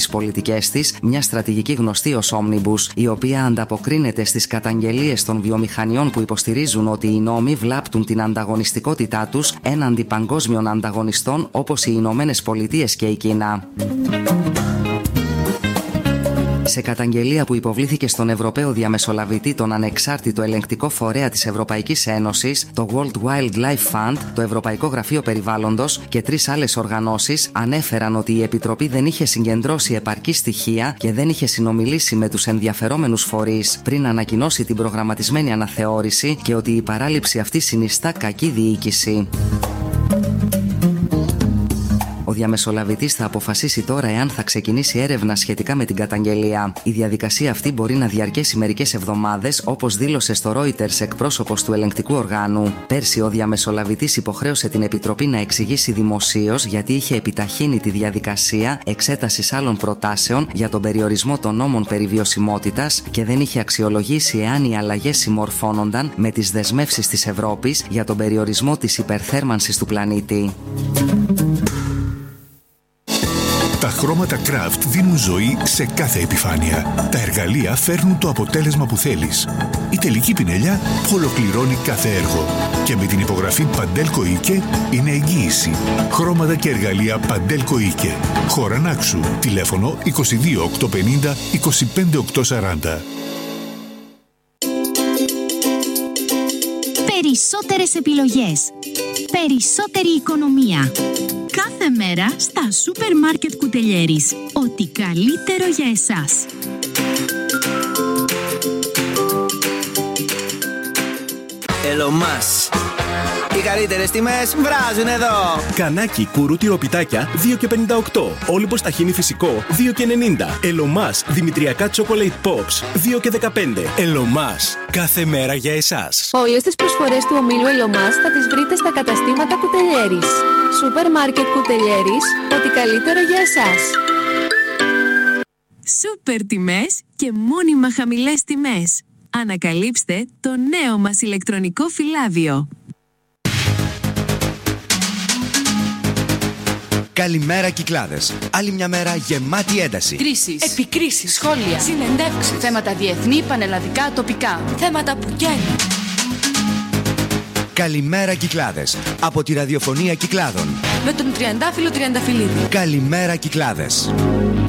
πολιτικές της μια στρατηγική γνωστή ως Omnibus, η οποία ανταποκρίνεται στις καταγγελίες των βιομηχανιών που υποστηρίζουν ότι οι νόμοι βλάπτουν την ανταγωνιστικότητά τους έναντι παγκόσμιων ανταγωνιστών όπως οι Ηνωμένες Πολιτείες και η Κίνα. Σε καταγγελία που υποβλήθηκε στον Ευρωπαίο Διαμεσολαβητή, τον ανεξάρτητο ελεγκτικό φορέα της Ευρωπαϊκής Ένωσης, το World Wildlife Fund, το Ευρωπαϊκό Γραφείο Περιβάλλοντος και 3 άλλες οργανώσεις ανέφεραν ότι η Επιτροπή δεν είχε συγκεντρώσει επαρκή στοιχεία και δεν είχε συνομιλήσει με τους ενδιαφερόμενους φορείς πριν ανακοινώσει την προγραμματισμένη αναθεώρηση και ότι η παράληψη αυτή συνιστά κακή διοίκηση. Ο διαμεσολαβητής θα αποφασίσει τώρα εάν θα ξεκινήσει έρευνα σχετικά με την καταγγελία. Η διαδικασία αυτή μπορεί να διαρκέσει μερικές εβδομάδες, όπως δήλωσε στο Reuters εκπρόσωπος του ελεγκτικού οργάνου. Πέρσι, ο διαμεσολαβητής υποχρέωσε την Επιτροπή να εξηγήσει δημοσίως γιατί είχε επιταχύνει τη διαδικασία εξέτασης άλλων προτάσεων για τον περιορισμό των νόμων περί βιωσιμότητας και δεν είχε αξιολογήσει εάν οι αλλαγές συμμορφώνονταν με τις δεσμεύσεις της Ευρώπης για τον περιορισμό της υπερθέρμανσης του πλανήτη. Τα χρώματα Craft δίνουν ζωή σε κάθε επιφάνεια. Τα εργαλεία φέρνουν το αποτέλεσμα που θέλεις. Η τελική πινελιά ολοκληρώνει κάθε έργο. Και με την υπογραφή Παντέλκο Ίκε είναι εγγύηση. Χρώματα και εργαλεία Παντέλκο Ίκε. Χώρα Νάξου. Τηλέφωνο 22 850 25 840. Περισσότερες επιλογές. Περισσότερη οικονομία. Κάθε μέρα στα σούπερ μάρκετ Κουτελιέρης. Ό,τι καλύτερο για εσάς. Ελομάς. Οι καλύτερες τιμές βράζουν εδώ. Κανάκι κουρού τυροπιτάκια 2,58. Όλυμπος ταχίνι φυσικό 2,90. Ελομάς δημητριακά chocolate pops 2,15. Ελομάς. Κάθε μέρα για εσάς. Όλες τις προσφορές του ομίλου Ελομάς θα τις βρείτε στα καταστήματα Κουτελιέρης. Σούπερ μάρκετ Κουτελιέρης. Ό,τι καλύτερο για εσάς. Σούπερ τιμές και μόνιμα χαμηλές τιμές. Ανακαλύψτε το νέο μας ηλεκτρονικό φυλάδιο. Καλημέρα Κυκλάδες. Άλλη μια μέρα γεμάτη ένταση. Κρίσεις, επικρίσεις, σχόλια, συνεντεύξεις, θέματα διεθνή, πανελλαδικά, τοπικά. Θέματα που καίνουν. Καλημέρα Κυκλάδες. Από τη ραδιοφωνία Κυκλάδων. Με τον Τριαντάφυλλο Τριανταφυλλίδη. Καλημέρα Κυκλάδες.